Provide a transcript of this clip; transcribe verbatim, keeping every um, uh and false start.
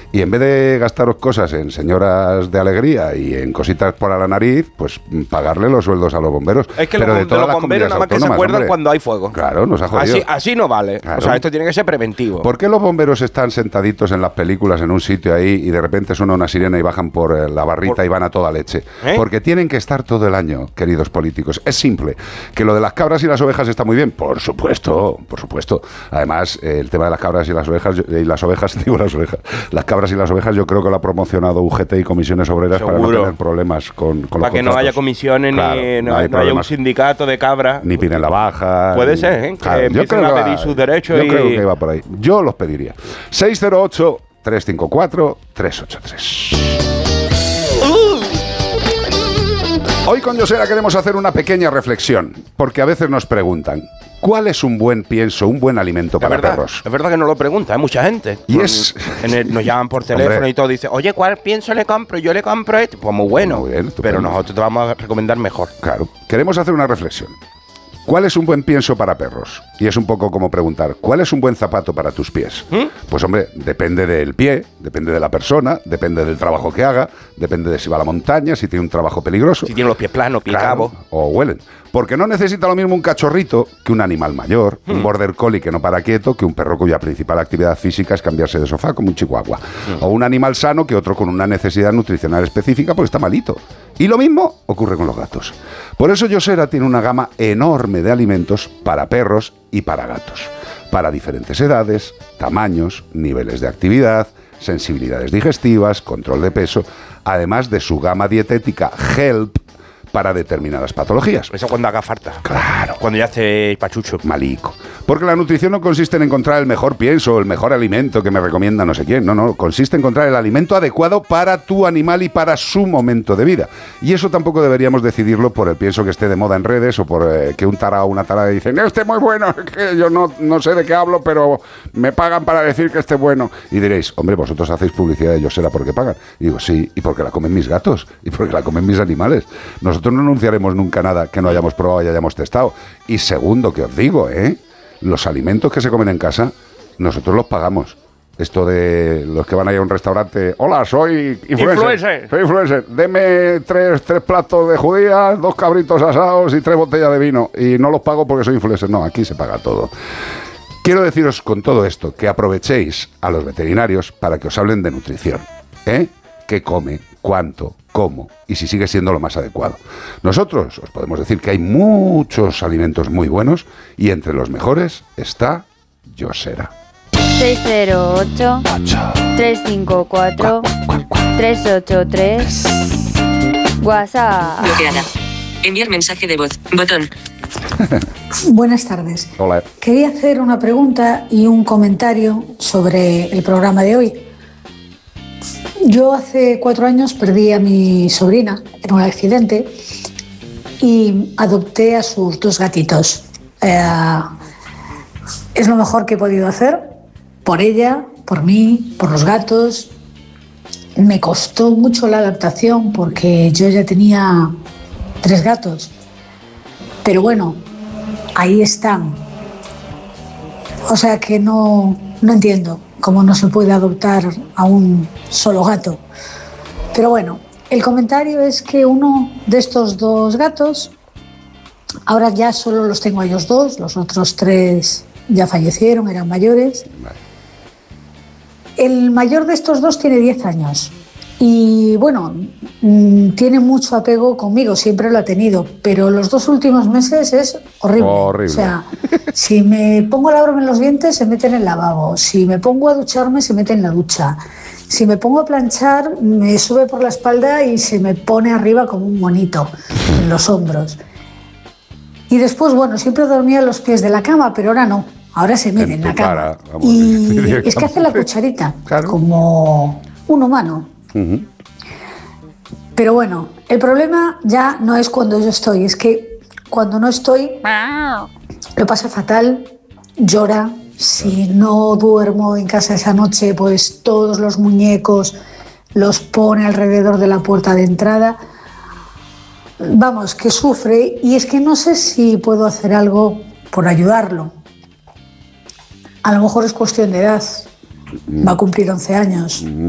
Y en vez de gastaros cosas en señoras de alegría y en cositas por la nariz, pues pagarle los sueldos a los bomberos. Es que Pero los, de todas de los las bomberos nada más que se acuerdan hombre. Cuando hay fuego. Claro, nos ha jodido. Así, así no vale. Claro. O sea, esto tiene que ser preventivo. ¿Por qué los bomberos están sentaditos en las películas en un sitio ahí y de repente suena una sirena y bajan por la barrita por... y van a toda leche? ¿Eh? Porque tienen que estar todo el año, queridos políticos. Es simple. Que lo de las cabras y las ovejas está muy bien. Por supuesto, por supuesto. Además, eh, el tema de las cabras y las ovejas, y las ovejas, digo las ovejas, las cabras y las ovejas yo creo que lo ha promocionado U G T y comisiones obreras. Seguro. Para no tener problemas con, con para los que no haya comisiones, claro, ni no, no, no haya un sindicato de cabras. Ni piden la baja. Puede ser, ¿eh? Que claro, empiecen a pedir sus derechos. Yo y... creo que iba por ahí. Yo los pediría. seis cero ocho, tres cinco cuatro, tres ocho tres. Uh. Hoy con Josera queremos hacer una pequeña reflexión, porque a veces nos preguntan, ¿cuál es un buen pienso, un buen alimento para es verdad, perros? Es verdad que nos lo pregunta, hay mucha gente. Y es... En el, nos llaman por teléfono Hombre. y todo, dice, oye, ¿cuál pienso le compro? Yo le compro este. Pues muy bueno, muy bien, pero nosotros te vamos a recomendar mejor. Claro, queremos hacer una reflexión. ¿Cuál es un buen pienso para perros? Y es un poco como preguntar, ¿cuál es un buen zapato para tus pies? ¿Mm? Pues hombre, depende del pie, depende de la persona, depende del trabajo que haga, depende de si va a la montaña, si tiene un trabajo peligroso. Si tiene los pies planos, pie claro, cabo. O huelen. Porque no necesita lo mismo un cachorrito que un animal mayor, mm. un border collie que no para quieto, que un perro cuya principal actividad física es cambiarse de sofá como un chihuahua. Mm. O un animal sano que otro con una necesidad nutricional específica porque está malito. Y lo mismo ocurre con los gatos. Por eso Josera tiene una gama enorme de alimentos para perros y para gatos. Para diferentes edades, tamaños, niveles de actividad, sensibilidades digestivas, control de peso, además de su gama dietética Help, para determinadas patologías. Eso cuando haga falta. Claro. Cuando ya esté pachucho. Malico. Porque la nutrición no consiste en encontrar el mejor pienso o el mejor alimento que me recomienda no sé quién. No, no. Consiste en encontrar el alimento adecuado para tu animal y para su momento de vida. Y eso tampoco deberíamos decidirlo por el pienso que esté de moda en redes o por eh, que un tarao o una tarada dicen, este es muy bueno, que yo no, no sé de qué hablo, pero me pagan para decir que esté bueno. Y diréis, hombre, vosotros hacéis publicidad de Josera porque pagan. Y digo, sí, y porque la comen mis gatos, y porque la comen mis animales. Nosotros Nosotros no anunciaremos nunca nada que no hayamos probado y hayamos testado. Y segundo, que os digo, ¿eh? Los alimentos que se comen en casa, nosotros los pagamos. Esto de los que van a ir a un restaurante, hola, soy influencer. influencer. Soy influencer. Deme tres, tres platos de judías, dos cabritos asados y tres botellas de vino. Y no los pago porque soy influencer. No, aquí se paga todo. Quiero deciros con todo esto que aprovechéis a los veterinarios para que os hablen de nutrición. ¿Eh? ¿Qué come? ¿Cuánto? ¿Cómo? Y si sigue siendo lo más adecuado. Nosotros os podemos decir que hay muchos alimentos muy buenos y entre los mejores está Josera. seis cero ocho, tres cinco cuatro, tres ocho tres. WhatsApp. Bloqueada. Enviar mensaje de voz. Botón. Buenas tardes. Hola. Quería hacer una pregunta y un comentario sobre el programa de hoy. Yo hace cuatro años perdí a mi sobrina en un accidente y adopté a sus dos gatitos. Eh, es lo mejor que he podido hacer por ella, por mí, por los gatos. Me costó mucho la adaptación porque yo ya tenía tres gatos. Pero bueno, ahí están. O sea que no, no entiendo cómo no se puede adoptar a un solo gato. Pero bueno, el comentario es que uno de estos dos gatos, ahora ya solo los tengo a ellos dos, los otros tres ya fallecieron, eran mayores. El mayor de estos dos tiene diez años y bueno, mmm, tiene mucho apego conmigo, siempre lo ha tenido, pero los dos últimos meses es horrible. horrible. O sea, si me pongo a lavarme los dientes se mete en el lavabo, si me pongo a ducharme se mete en la ducha, si me pongo a planchar me sube por la espalda y se me pone arriba como un monito en los hombros. Y después, bueno, siempre dormía a los pies de la cama, pero ahora no. Ahora se mete en, en la cama. Cara, vamos, y es que hace la cucharita, claro, como un humano. Uh-huh. Pero bueno, el problema ya no es cuando yo estoy, es que cuando no estoy lo pasa fatal, llora. Si no duermo en casa esa noche, pues todos los muñecos los pone alrededor de la puerta de entrada. Vamos, que sufre y es que no sé si puedo hacer algo por ayudarlo. A lo mejor es cuestión de edad. Va a cumplir once años.